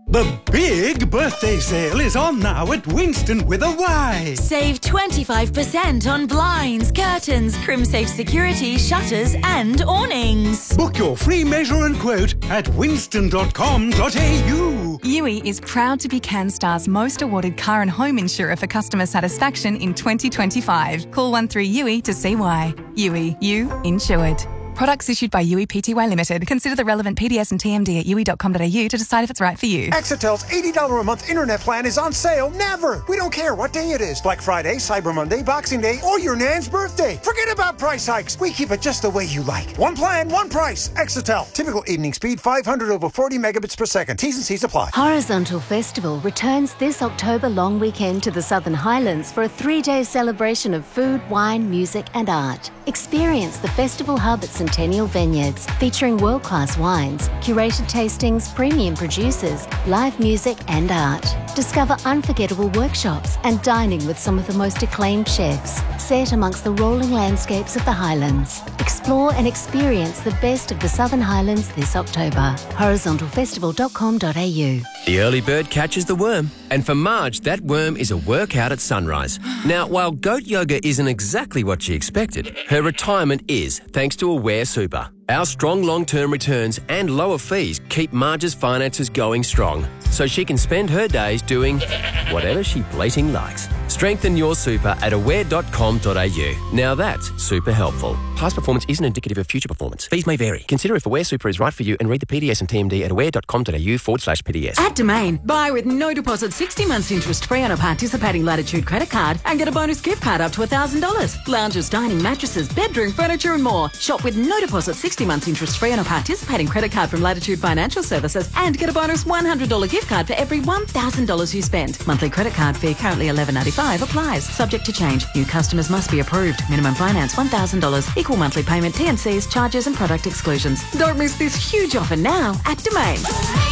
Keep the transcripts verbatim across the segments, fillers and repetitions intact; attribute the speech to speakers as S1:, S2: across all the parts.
S1: The big birthday sale is on now at Winston with a Y.
S2: Save twenty-five percent on blinds, curtains, CrimSafe security, shutters and awnings.
S1: Book your free measure and quote at winston dot com dot a u.
S3: U I is proud to be CanStar's most awarded car and home insurer for customer satisfaction in twenty twenty-five. Call one three U I to see why. U I, you insured. Products issued by U I Pty Limited. Consider the relevant P D S and T M D at u i dot com dot a u to decide if it's right for you.
S4: Exetel's eighty dollars a month internet plan is on sale never. We don't care what day it is. Black Friday, Cyber Monday, Boxing Day, or your nan's birthday. Forget about price hikes. We keep it just the way you like. One plan, one price. Exetel. Typical evening speed five hundred over forty megabits per second. T's and C's apply.
S5: Horizontal Festival returns this October long weekend to the Southern Highlands for a three-day celebration of food, wine, music and art. Experience the festival hub at Centennial Vineyards, featuring world-class wines, curated tastings, premium producers, live music and art. Discover unforgettable workshops and dining with some of the most acclaimed chefs, set amongst the rolling landscapes of the Highlands. Explore and experience the best of the Southern Highlands this October. horizontal festival dot com dot a u.
S6: The early bird catches the worm, and for Marge, that worm is a workout at sunrise. Now, while goat yoga isn't exactly what she expected, her retirement is, thanks to Aware Super. Our strong long-term returns and lower fees keep Marge's finances going strong, so she can spend her days doing whatever she bleating likes. Strengthen your super at aware dot com dot a u. Now that's super helpful. Past performance isn't indicative of future performance. Fees may vary. Consider if Aware Super is right for you and read the P D S and T M D at aware dot com dot a u forward slash P D S.
S7: At Domain, buy with no deposit, sixty months interest free on a participating Latitude credit card and get a bonus gift card up to one thousand dollars. Lounges, dining, mattresses, bedroom, furniture and more. Shop with no deposit, sixty months interest free on a participating credit card from Latitude Financial Services and get a bonus one hundred dollars gift card for every one thousand dollars you spend. Monthly credit card fee currently eleven ninety-five applies. Subject to change. New customers must be approved. Minimum finance one thousand dollars. Equal monthly payment, T and C's, charges and product exclusions. Don't miss this huge offer now at Domain.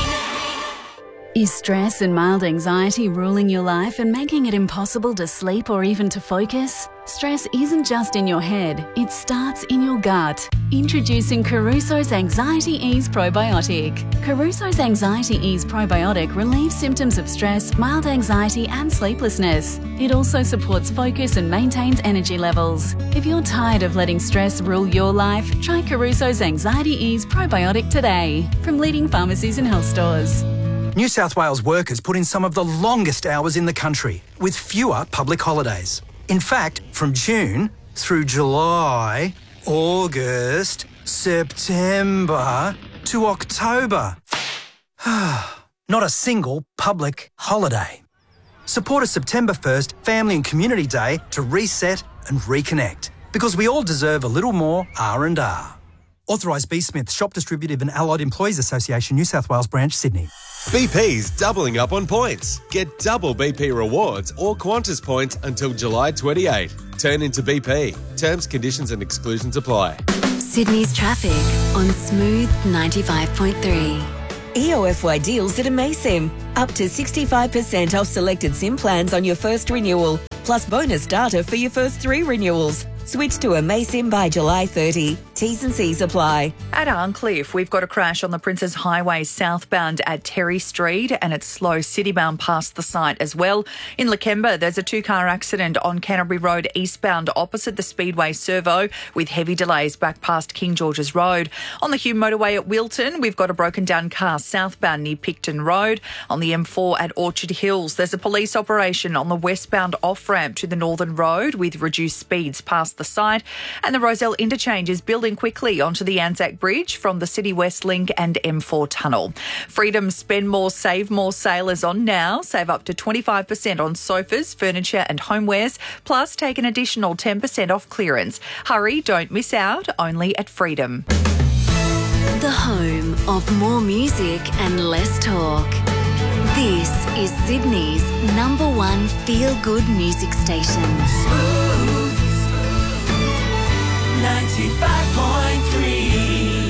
S8: Is stress and mild anxiety ruling your life and making it impossible to sleep or even to focus? Stress isn't just in your head, it starts in your gut. Introducing Caruso's Anxiety Ease Probiotic. Caruso's Anxiety Ease Probiotic relieves symptoms of stress, mild anxiety and sleeplessness. It also supports focus and maintains energy levels. If you're tired of letting stress rule your life, try Caruso's Anxiety Ease Probiotic today from leading pharmacies and health stores.
S9: New South Wales workers put in some of the longest hours in the country, with fewer public holidays. In fact, from June through July, August, September to October. Not a single public holiday. Support a September first Family and Community Day to reset and reconnect, because we all deserve a little more R and R. Authorised B. Smith, Shop Distributive and Allied Employees Association, New South Wales Branch, Sydney.
S10: B P's doubling up on points. Get double B P rewards or Qantas points until July twenty-eighth. Turn into B P. Terms, conditions and exclusions apply.
S11: Sydney's traffic on Smooth ninety-five point three.
S2: E O F Y deals at Amaysim. Up to sixty-five percent off selected SIM plans on your first renewal, plus bonus data for your first three renewals. Switch to Amaysim by July thirtieth. T's and C's apply.
S12: At Arncliffe, we've got a crash on the Princes Highway southbound at Terry Street, and it's slow citybound past the site as well. In Lakemba, there's a two-car accident on Canterbury Road eastbound opposite the Speedway Servo, with heavy delays back past King George's Road. On the Hume Motorway at Wilton, we've got a broken-down car southbound near Picton Road. On the M four at Orchard Hills, there's a police operation on the westbound off-ramp to the Northern Road with reduced speeds past the site. And the Rozelle Interchange is building quickly onto the Anzac Bridge from the City West Link and M four Tunnel. Freedom Spend More, Save More sale is on now. Save up to twenty-five percent on sofas, furniture and homewares, plus take an additional ten percent off clearance. Hurry, don't miss out, only at Freedom.
S11: The home of more music and less talk. This is Sydney's number one feel-good music station.
S13: ninety-five point three.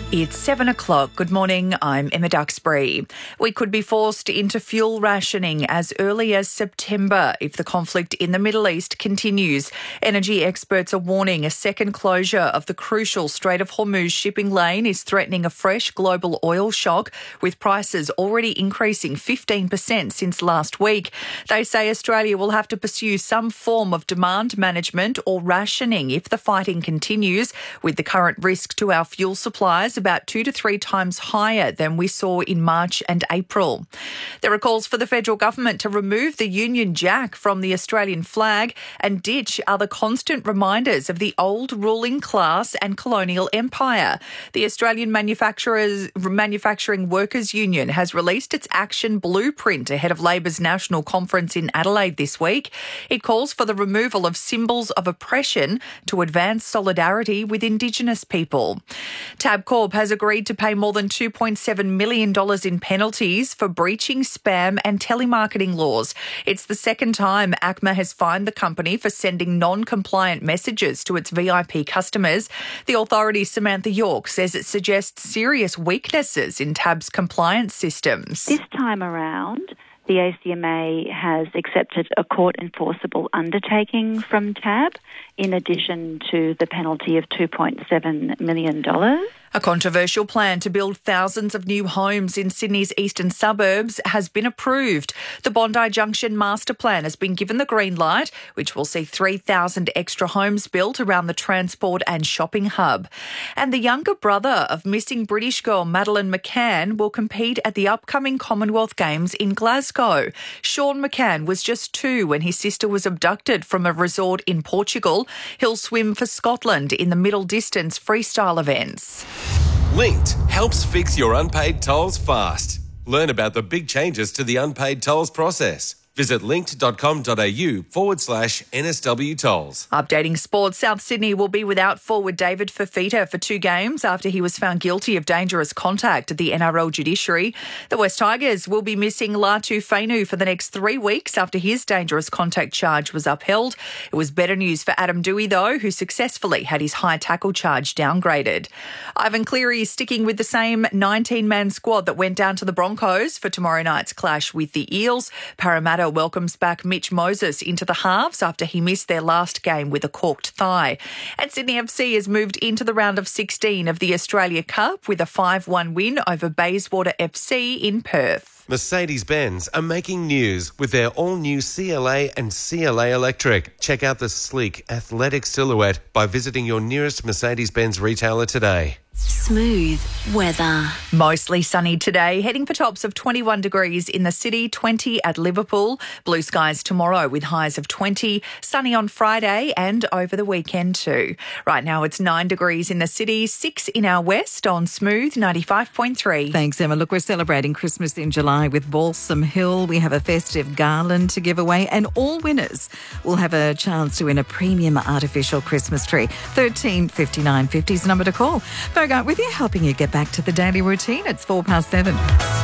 S12: It's seven o'clock. Good morning. I'm Emma Duxbury. We could be forced into fuel rationing as early as September if the conflict in the Middle East continues. Energy experts are warning a second closure of the crucial Strait of Hormuz shipping lane is threatening a fresh global oil shock, with prices already increasing fifteen percent since last week. They say Australia will have to pursue some form of demand management or rationing if the fighting continues, with the current risk to our fuel supplies about two to three times higher than we saw in March and April. There are calls for the federal government to remove the Union Jack from the Australian flag and ditch other constant reminders of the old ruling class and colonial empire. The Australian Manufacturers Manufacturing Workers Union has released its action blueprint ahead of Labor's national conference in Adelaide this week. It calls for the removal of symbols of oppression to advance solidarity with Indigenous people. Tabcorp has agreed to pay more than two point seven million dollars in penalties for breaching spam and telemarketing laws. It's the second time A C M A has fined the company for sending non-compliant messages to its V I P customers. The authority's Samantha York says it suggests serious weaknesses in Tab's compliance systems.
S13: This time around, the A C M A has accepted a court-enforceable undertaking from Tab, in addition to the penalty of two point seven million dollars.
S12: A controversial plan to build thousands of new homes in Sydney's eastern suburbs has been approved. The Bondi Junction Master Plan has been given the green light, which will see three thousand extra homes built around the transport and shopping hub. And the younger brother of missing British girl Madeleine McCann will compete at the upcoming Commonwealth Games in Glasgow. Sean McCann was just two when his sister was abducted from a resort in Portugal. He'll swim for Scotland in the middle distance freestyle events.
S10: Linked helps fix your unpaid tolls fast. Learn about the big changes to the unpaid tolls process. Visit linked.com.au forward slash NSW tolls.
S12: Updating sports, South Sydney will be without forward David Fifita for two games after he was found guilty of dangerous contact at the N R L judiciary. The West Tigers will be missing Latu Fainu for the next three weeks after his dangerous contact charge was upheld. It was better news for Adam Dewey, though, who successfully had his high tackle charge downgraded. Ivan Cleary is sticking with the same nineteen-man squad that went down to the Broncos for tomorrow night's clash with the Eels. Parramatta welcomes back Mitch Moses into the halves after he missed their last game with a corked thigh. And Sydney F C has moved into the round of sixteen of the Australia Cup with a five one win over Bayswater F C in Perth.
S10: Mercedes-Benz are making news with their all-new C L A and C L A Electric. Check out the sleek, athletic silhouette by visiting your nearest Mercedes-Benz retailer today.
S11: Smooth weather.
S12: Mostly sunny today, heading for tops of twenty-one degrees in the city, twenty at Liverpool. Blue skies tomorrow with highs of twenty. Sunny on Friday and over the weekend too. Right now it's nine degrees in the city, six in our west on Smooth ninety-five point three.
S7: Thanks, Emma. Look, we're celebrating Christmas in July with Balsam Hill. We have a festive garland to give away, and all winners will have a chance to win a premium artificial Christmas tree. thirteen fifty-nine fifty is the number to call. Bogart with you, helping you get back to the daily routine. It's four past seven.